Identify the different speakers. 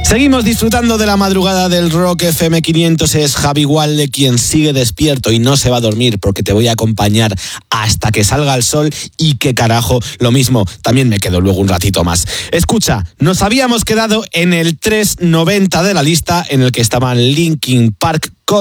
Speaker 1: Seguimos disfrutando de la madrugada del Rock FM 500. Es Javi Walde quien sigue despierto y no se va a dormir porque te voy a acompañar hasta que salga el sol y qué carajo, lo mismo, también me quedo luego un ratito más. Escucha, nos habíamos quedado en el 390 de la lista en el que estaban Linkin Park